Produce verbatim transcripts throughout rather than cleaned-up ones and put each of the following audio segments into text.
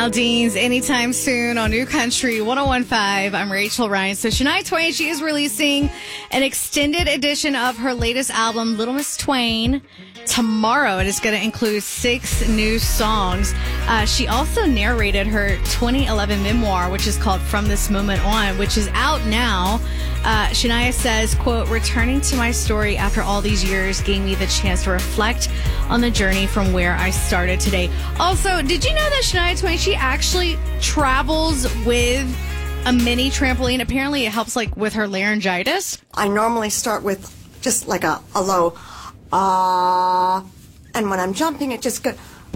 Dean's anytime soon on New Country one oh one point five. I'm Rachel Ryan. So Shania Twain, she is releasing an extended edition of her latest album, Little Miss Twain, tomorrow. It is going to include six new songs. Uh, she also narrated her twenty eleven memoir, which is called From This Moment On, which is out now. Uh, Shania says, quote, returning to my story after all these years gave me the chance to reflect on the journey from where I started today. Also, did you know that Shania Twain, she actually travels with a mini trampoline? Apparently it helps like with her laryngitis. I normally start with just like a, a low ah, uh, and when I'm jumping it just goes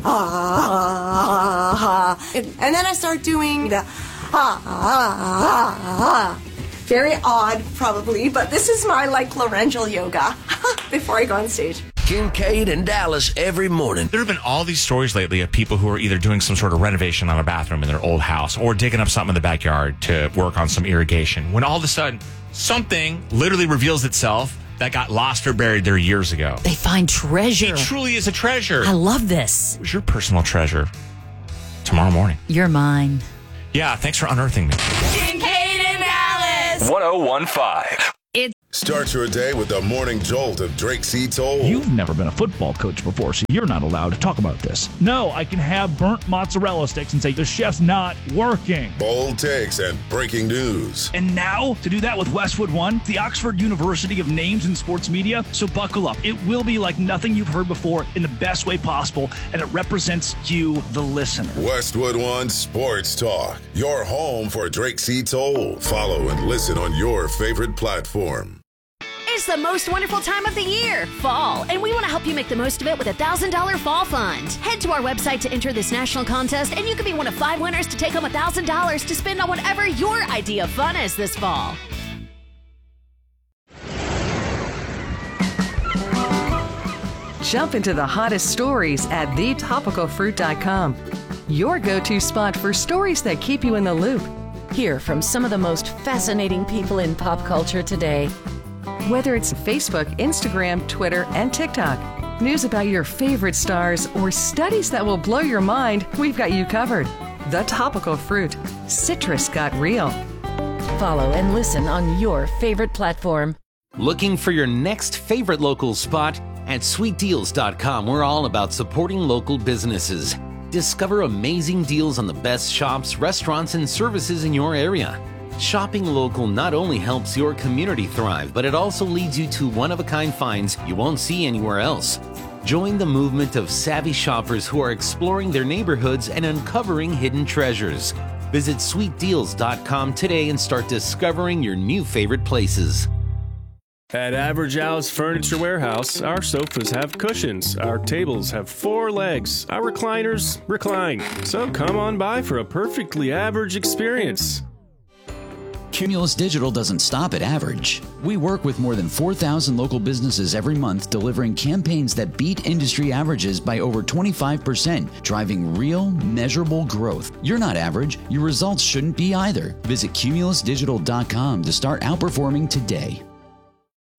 ah, uh, and, and then I start doing the ah, ah, ah. Very odd, probably, but this is my, like, laryngeal yoga before I go on stage. Kincaid and Dallas every morning. There have been all these stories lately of people who are either doing some sort of renovation on a bathroom in their old house or digging up something in the backyard to work on some irrigation, when all of a sudden something literally reveals itself that got lost or buried there years ago. They find treasure. It truly is a treasure. I love this. Who's your personal treasure? Tomorrow morning. You're mine. Yeah, thanks for unearthing me. one oh one point five. Start your day with the morning jolt of Drake C. Toll. You've never been a football coach before, so you're not allowed to talk about this. No, I can have burnt mozzarella sticks and say the chef's not working. Bold takes and breaking news. And now, to do that with Westwood One, the Oxford University of Names in Sports Media. So buckle up. It will be like nothing you've heard before in the best way possible, and it represents you, the listener. Westwood One Sports Talk. Your home for Drake C. Toll. Follow and listen on your favorite platform. It's the most wonderful time of the year, fall, and we want to help you make the most of it with a one thousand dollars Fall Fund. Head to our website to enter this national contest, and you could be one of five winners to take home one thousand dollars to spend on whatever your idea of fun is this fall. Jump into the hottest stories at the topical fruit dot com. Your go-to spot for stories that keep you in the loop. Hear from some of the most fascinating people in pop culture today. Whether it's Facebook, Instagram, Twitter, and TikTok, news about your favorite stars, or studies that will blow your mind, we've got you covered. The Topical Fruit. Citrus got real. Follow and listen on your favorite platform. Looking for your next favorite local spot? At sweet deals dot com, we're all about supporting local businesses. Discover amazing deals on the best shops, restaurants, and services in your area. Shopping local not only helps your community thrive, but it also leads you to one-of-a-kind finds you won't see anywhere else. Join the movement of savvy shoppers who are exploring their neighborhoods and uncovering hidden treasures. Visit sweet deals dot com today and start discovering your new favorite places. At Average Al's Furniture Warehouse, our sofas have cushions, our tables have four legs, our recliners recline. So come on by for a perfectly average experience. Cumulus Digital doesn't stop at average. We work with more than four thousand local businesses every month, delivering campaigns that beat industry averages by over twenty-five percent, driving real, measurable growth. You're not average. Your results shouldn't be either. Visit cumulus digital dot com to start outperforming today.